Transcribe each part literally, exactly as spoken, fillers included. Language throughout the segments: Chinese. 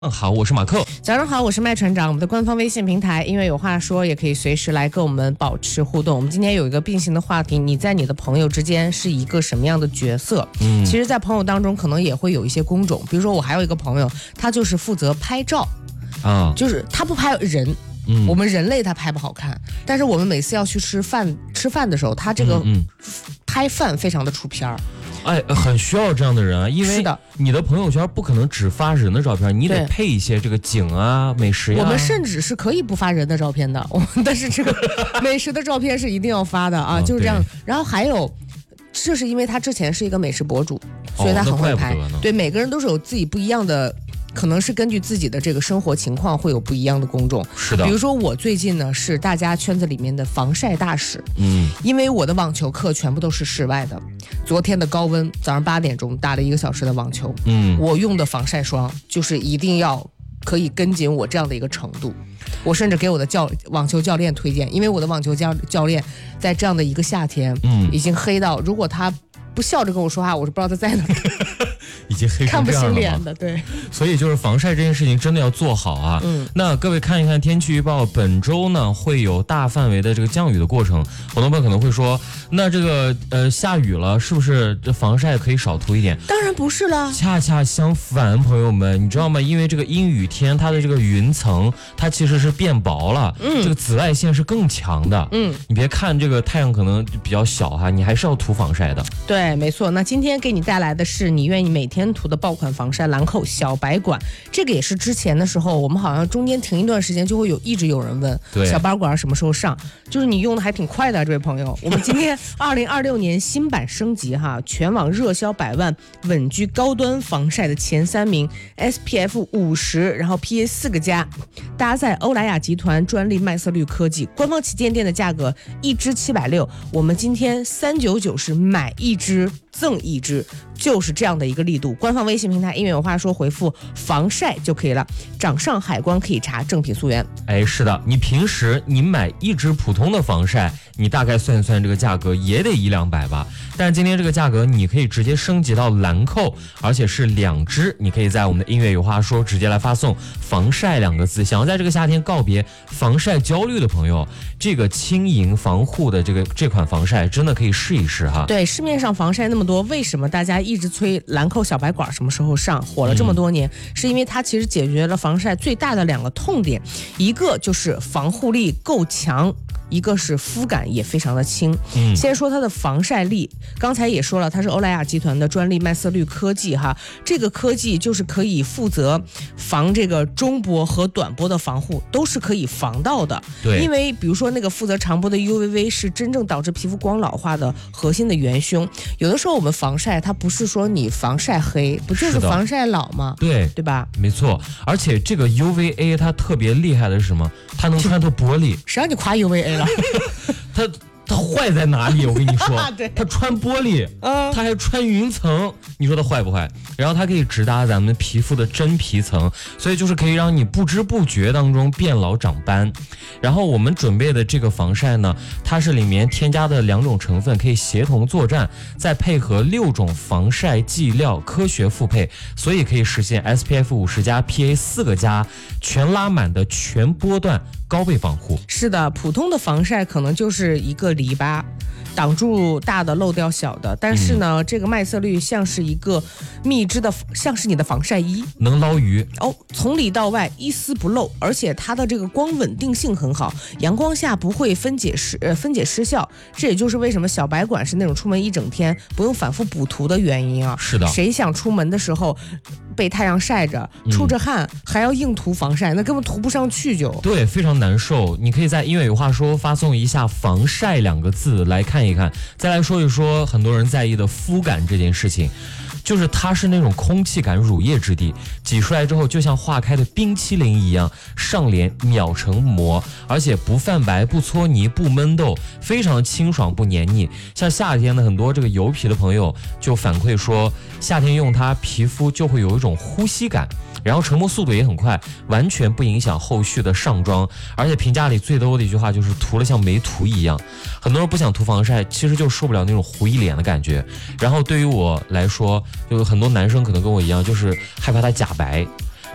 嗯，好，我是马克。 早上好，我是麦船长。我们的官方微信平台因为有话说，也可以随时来跟我们保持互动。我们今天有一个并行的话题，你在你的朋友之间是一个什么样的角色？嗯，其实在朋友当中可能也会有一些工种，比如说我还有一个朋友，他就是负责拍照啊，就是他不拍人。嗯，我们人类他拍不好看，但是我们每次要去吃饭吃饭的时候，他这个拍饭非常的出片儿。 哎，很需要这样的人啊，因为你的朋友圈不可能只发人的照片，你得配一些这个景啊、美食呀、啊。 我们甚至是可以不发人的照片的，我们但是这个美食的照片是一定要发的啊，哦、就是这样。然后还有，这是因为他之前是一个美食博主，所以他很会拍。哦、对，每个人都是有自己不一样的。可能是根据自己的这个生活情况会有不一样的工种， 是的。 比如说我最近呢是大家圈子里面的防晒大使，嗯，因为我的网球课全部都是室外的，昨天的高温，早上八点钟打了一个小时的网球，嗯，我用的防晒霜就是一定要可以跟紧我这样的一个程度，我甚至给我的教网球教练推荐，因为我的网球教教练在这样的一个夏天，嗯，已经黑到如果他不笑着跟我说话，我是不知道他在哪。 已经黑成这样了吗？看不清脸的， 对。 所以就是防晒这件事情真的要做好啊。嗯。那各位看一看天气预报，本周呢会有大范围的这个降雨的过程。很多朋友可能会说，那这个呃下雨了，是不是这防晒可以少涂一点？ 当然不是了， 恰恰相反，朋友们，你知道吗？因为这个阴雨天，它的这个云层它其实是变薄了，嗯，这个紫外线是更强的，嗯。你别看这个太阳可能比较小哈，你还是要涂防晒的。 对，没错。那今天给你带来的是你愿意每天涂的爆款防晒兰蔻小白管，这个也是之前的时候我们好像中间停一段时间就会有一直有人问小白管什么时候上，就是你用的还挺快的、啊、这位朋友。我们今天二零二六年新版升级哈，全网热销百万，稳居高端防晒的前三名 S P F 五十，然后 P A 四个加，搭载欧莱雅集团专利麦色绿科技，官方旗舰店的价格一支七百六，我们今天三九九是买一支赠一支，就是这样的一个力度。官方微信平台因为有话说回复防晒就可以了，掌上海关可以查正品溯源。 哎，是的，你平时你买一支普通的防晒，你大概算一算这个价格也得一两百吧，但是今天这个价格你可以直接升级到兰蔻，而且是两支，你可以在我们的音乐有话说直接来发送防晒两个字。想要在这个夏天告别防晒焦虑的朋友，这个轻盈防护的这个这款防晒真的可以试一试哈。 对，市面上防晒那么多，为什么大家一直催兰蔻小白管什么时候上，火了这么多年、嗯、是因为它其实解决了防晒最大的两个痛点，一个就是防护力够强，一个是肤感也非常的轻。嗯，先说它的防晒力，刚才也说了，它是欧莱雅集团的专利麦色绿科技哈，这个科技就是可以负责防这个中波和短波的防护，都是可以防到的。 对， 因为比如说那个负责长波的 U V A 是真正导致皮肤光老化的核心的元凶。有的时候我们防晒，它不是说你防晒黑，不就是防晒老吗？ 对， 对吧？ 没错，而且这个 U V A 它特别厉害的是什么？它能穿透玻璃。 谁让你夸 U V A 了？ 它它坏在哪里？我跟你说，它穿玻璃， 嗯， 它还穿云层，你说它坏不坏？然后它可以直达咱们皮肤的真皮层，所以就是可以让你不知不觉当中变老长斑。然后我们准备的这个防晒呢，它是里面添加的两种成分可以协同作战，再配合六种防晒剂料科学复配，所以可以实现 S P F 五十加 P A 四个加全拉满的全波段高倍防护。 是的，普通的防晒可能就是一个篱笆，挡住大的漏掉小的，但是呢、嗯、这个麦色绿像是一个秘制的，像是你的防晒衣， 能捞鱼哦，从里到外一丝不漏，而且它的这个光稳定性很好，阳光下不会分解失呃分解失效，这也就是为什么小白管是那种出门一整天不用反复补涂的原因啊。 是的， 谁想出门的时候被太阳晒着出着汗、嗯、还要硬涂防晒，那根本涂不上去，就对，非常难受。你可以在音乐有话说发送一下防晒两个字来看一看，再来说一说很多人在意的肤感这件事情。就是它是那种空气感乳液质地，挤出来之后就像化开的冰淇淋一样，上脸秒成膜，而且不泛白不搓泥不闷痘，非常清爽不黏腻。像夏天的很多这个油皮的朋友就反馈说，夏天用它皮肤就会有一种呼吸感，然后成膜速度也很快，完全不影响后续的上妆。而且评价里最多的一句话就是涂了像没涂一样。很多人不想涂防晒，其实就受不了那种糊一脸的感觉。然后对于我来说，就很多男生可能跟我一样，就是害怕它假白。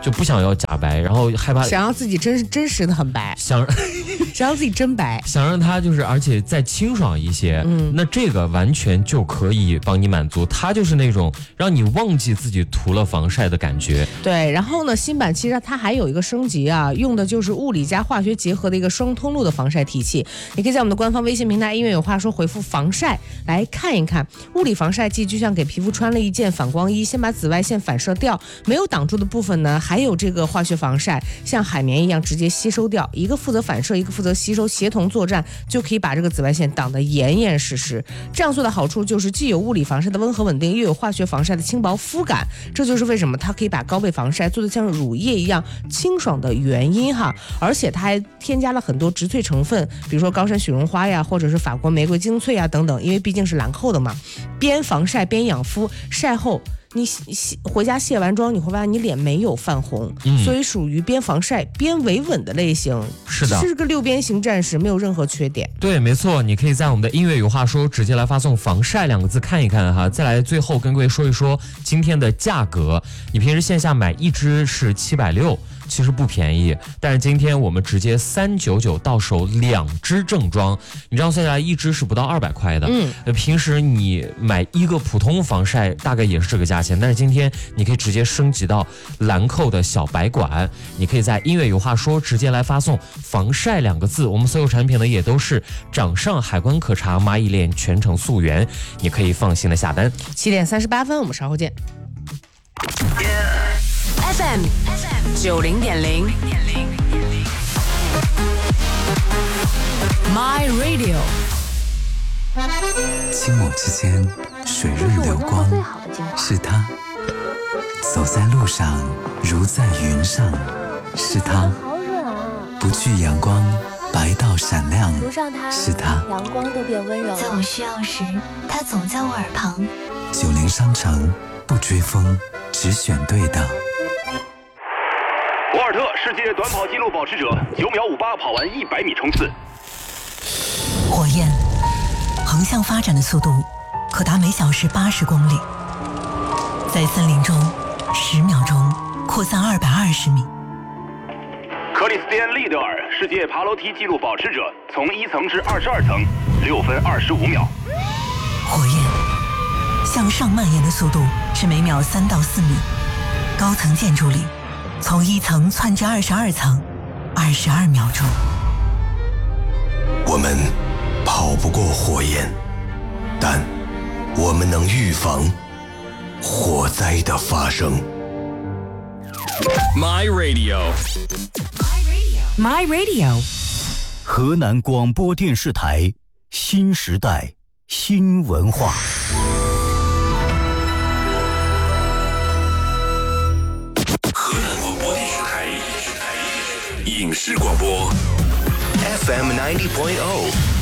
就不想要假白，然后害怕想让自己真真实的很白， 想想让自己真白， 想让它就是而且再清爽一些，嗯，那这个完全就可以帮你满足，它就是那种让你忘记自己涂了防晒的感觉。 对，然后呢，新版其实它还有一个升级啊，用的就是物理加化学结合的一个双通路的防晒提器，你可以在我们的官方微信平台音乐有话说回复防晒来看一看，物理防晒剂就像给皮肤穿了一件反光衣，先把紫外线反射掉，没有挡住的部分呢，还有这个化学防晒像海绵一样直接吸收掉，一个负责反射，一个负责吸收，协同作战就可以把这个紫外线挡得严严实实。这样做的好处就是既有物理防晒的温和稳定，又有化学防晒的轻薄肤感，这就是为什么它可以把高倍防晒做得像乳液一样清爽的原因哈。而且它还添加了很多植萃成分，比如说高山雪绒花呀，或者是法国玫瑰精粹啊等等，因为毕竟是兰蔻的嘛，边防晒边养肤，晒后你洗回家卸完妆，你会发现你脸没有泛红，嗯、所以属于边防晒边维稳的类型。 是的， 是个六边形战士，没有任何缺点。 对，没错，你可以在我们的音乐有话说直接来发送防晒两个字看一看哈。再来最后跟各位说一说今天的价格，你平时线下买一支是七百六。其实不便宜，但是今天我们直接三九九到手两支正装，你这样算下来一支是不到二百块的。嗯，平时你买一个普通防晒大概也是这个价钱，但是今天你可以直接升级到兰蔻的小白管，你可以在音乐有话说直接来发送防晒两个字，我们所有产品呢也都是掌上海关可查，蚂蚁链全程溯源，你可以放心的下单。 七点三十八分，我们稍后见。F M 九零点零 My Radio。 清末之间，水润流光，是它；走在路上，如在云上，是它；不惧阳光，白到闪亮，是它； 阳光都变温柔。在我需要时，它总在我耳旁。 九零商城，不追风，只选对的。 博尔特世界短跑纪录保持者，九秒五八跑完一百米冲刺。 火焰横向发展的速度可达每小时八十公里，在森林中十秒钟扩散二百二十米。 克里斯蒂安·利德尔世界爬楼梯纪录保持者，从一层至二十二层，六分二十五秒。 火焰向上蔓延的速度是每秒三到四米，高层建筑里从一层窜至二十二层，二十二秒钟。 我们跑不过火焰，但我们能预防火灾的发生。 My Radio， My Radio， 河南广播电视台新时代新文化。 河南广播电视台影视广播 F M ninety point oh。